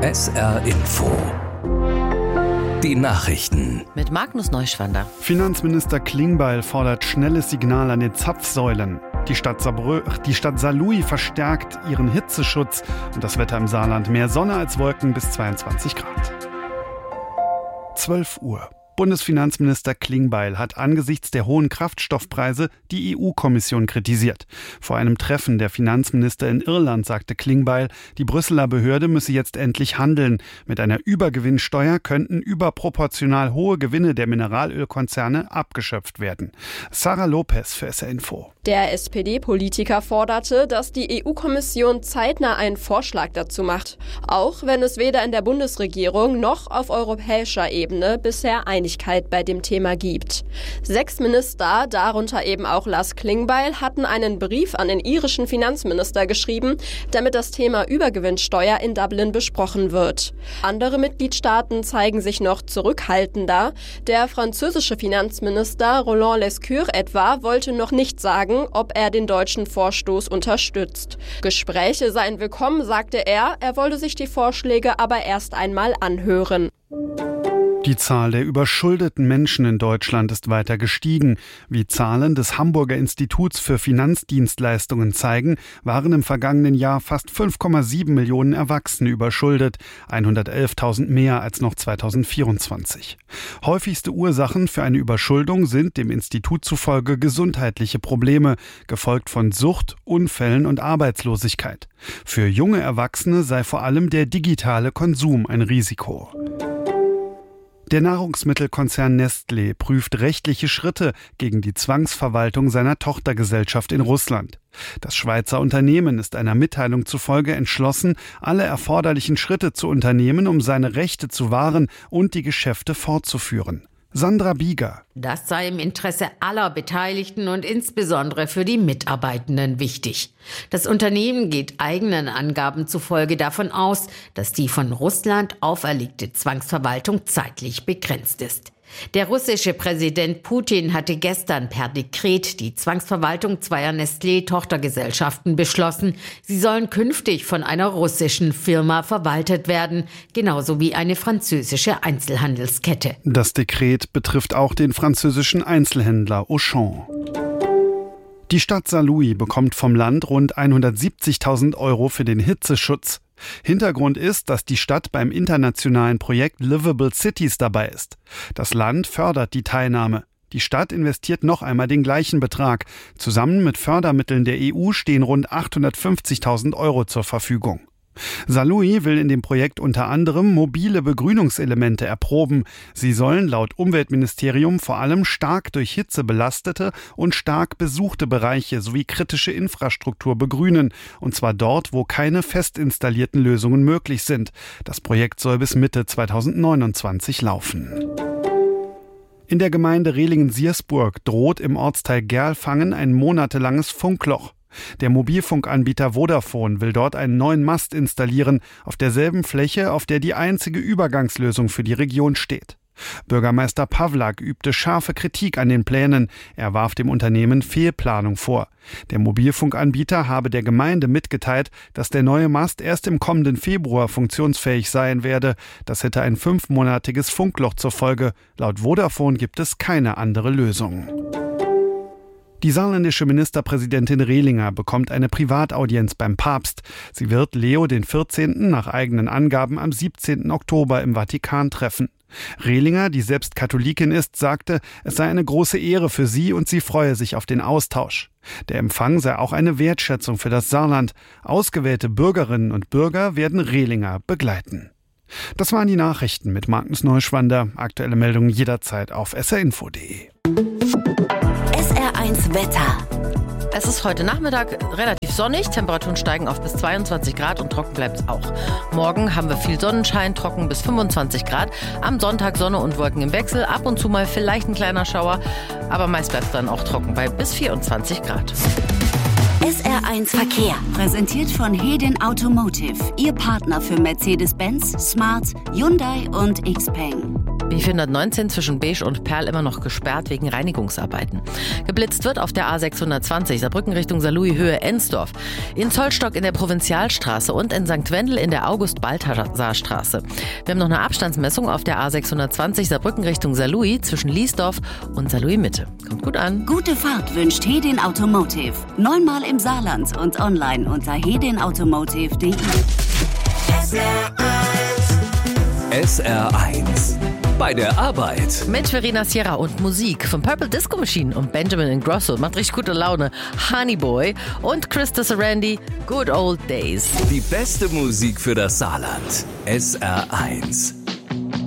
SR Info. Die Nachrichten. Mit Magnus Neuschwander. Finanzminister Klingbeil fordert schnelles Signal an den Zapfsäulen. Die Stadt Saarlouis verstärkt ihren Hitzeschutz und das Wetter im Saarland mehr Sonne als Wolken bis 22 Grad. 12 Uhr. Bundesfinanzminister Klingbeil hat angesichts der hohen Kraftstoffpreise die EU-Kommission kritisiert. Vor einem Treffen der Finanzminister in Irland sagte Klingbeil, die Brüsseler Behörde müsse jetzt endlich handeln. Mit einer Übergewinnsteuer könnten überproportional hohe Gewinne der Mineralölkonzerne abgeschöpft werden. Sarah Lopez für SR Info. Der SPD-Politiker forderte, dass die EU-Kommission zeitnah einen Vorschlag dazu macht, auch wenn es weder in der Bundesregierung noch auf europäischer Ebene bisher Einigkeit bei dem Thema gibt. 6 Minister, darunter eben auch Lars Klingbeil, hatten einen Brief an den irischen Finanzminister geschrieben, damit das Thema Übergewinnsteuer in Dublin besprochen wird. Andere Mitgliedstaaten zeigen sich noch zurückhaltender. Der französische Finanzminister Roland Lescure etwa wollte noch nicht sagen, ob er den deutschen Vorstoß unterstützt. Gespräche seien willkommen, sagte er. Er wolle sich die Vorschläge aber erst einmal anhören. Die Zahl der überschuldeten Menschen in Deutschland ist weiter gestiegen. Wie Zahlen des Hamburger Instituts für Finanzdienstleistungen zeigen, waren im vergangenen Jahr fast 5,7 Millionen Erwachsene überschuldet, 111.000 mehr als noch 2024. Häufigste Ursachen für eine Überschuldung sind dem Institut zufolge gesundheitliche Probleme, gefolgt von Sucht, Unfällen und Arbeitslosigkeit. Für junge Erwachsene sei vor allem der digitale Konsum ein Risiko. Der Nahrungsmittelkonzern Nestlé prüft rechtliche Schritte gegen die Zwangsverwaltung seiner Tochtergesellschaft in Russland. Das Schweizer Unternehmen ist einer Mitteilung zufolge entschlossen, alle erforderlichen Schritte zu unternehmen, um seine Rechte zu wahren und die Geschäfte fortzuführen. Sandra Bieger. Das sei im Interesse aller Beteiligten und insbesondere für die Mitarbeitenden wichtig. Das Unternehmen geht eigenen Angaben zufolge davon aus, dass die von Russland auferlegte Zwangsverwaltung zeitlich begrenzt ist. Der russische Präsident Putin hatte gestern per Dekret die Zwangsverwaltung zweier Nestlé-Tochtergesellschaften beschlossen. Sie sollen künftig von einer russischen Firma verwaltet werden, genauso wie eine französische Einzelhandelskette. Das Dekret betrifft auch den französischen Einzelhändler Auchan. Die Stadt Saarlouis bekommt vom Land rund 170.000 € für den Hitzeschutz. Hintergrund ist, dass die Stadt beim internationalen Projekt Livable Cities dabei ist. Das Land fördert die Teilnahme. Die Stadt investiert noch einmal den gleichen Betrag. Zusammen mit Fördermitteln der EU stehen rund 850.000 € zur Verfügung. Saarlouis will in dem Projekt unter anderem mobile Begrünungselemente erproben. Sie sollen laut Umweltministerium vor allem stark durch Hitze belastete und stark besuchte Bereiche sowie kritische Infrastruktur begrünen, und zwar dort, wo keine fest installierten Lösungen möglich sind. Das Projekt soll bis Mitte 2029 laufen. In der Gemeinde Rehlingen-Siersburg droht im Ortsteil Gerlfangen ein monatelanges Funkloch. Der Mobilfunkanbieter Vodafone will dort einen neuen Mast installieren, auf derselben Fläche, auf der die einzige Übergangslösung für die Region steht. Bürgermeister Pawlak übte scharfe Kritik an den Plänen. Er warf dem Unternehmen Fehlplanung vor. Der Mobilfunkanbieter habe der Gemeinde mitgeteilt, dass der neue Mast erst im kommenden Februar funktionsfähig sein werde. Das hätte ein 5-monatiges Funkloch zur Folge. Laut Vodafone gibt es keine andere Lösung. Die saarländische Ministerpräsidentin Rehlinger bekommt eine Privataudienz beim Papst. Sie wird Leo XIV. Nach eigenen Angaben am 17. Oktober im Vatikan treffen. Rehlinger, die selbst Katholikin ist, sagte, es sei eine große Ehre für sie und sie freue sich auf den Austausch. Der Empfang sei auch eine Wertschätzung für das Saarland. Ausgewählte Bürgerinnen und Bürger werden Rehlinger begleiten. Das waren die Nachrichten mit Magnus Neuschwander. Aktuelle Meldungen jederzeit auf srinfo.de. SR1 Wetter. Es ist heute Nachmittag relativ sonnig, Temperaturen steigen auf bis 22 Grad und trocken bleibt es auch. Morgen haben wir viel Sonnenschein, trocken bis 25 Grad. Am Sonntag Sonne und Wolken im Wechsel, ab und zu mal vielleicht ein kleiner Schauer, aber meist bleibt es dann auch trocken bei bis 24 Grad. SR1 Verkehr, präsentiert von Hedin Automotive, Ihr Partner für Mercedes-Benz, Smart, Hyundai und XPeng. B419 zwischen Beesch und Perl immer noch gesperrt wegen Reinigungsarbeiten. Geblitzt wird auf der A620 Saarbrücken Richtung Saarlouis Höhe Ensdorf. In Zollstock in der Provinzialstraße und in St. Wendel in der August-Balthasar-Straße. Wir haben noch eine Abstandsmessung auf der A620 Saarbrücken Richtung Saarlouis zwischen Liesdorf und Saarlouis Mitte. Kommt gut an. Gute Fahrt wünscht Hedin Automotive. 9-mal im Saarland und online unter hedinautomotive.de. SR1 bei der Arbeit. Mit Verena Sierra und Musik von Purple Disco Machine und Benjamin Ingrosso. Macht richtig gute Laune. Honey Boy und Christa Sarandi, Good Old Days. Die beste Musik für das Saarland. SR1.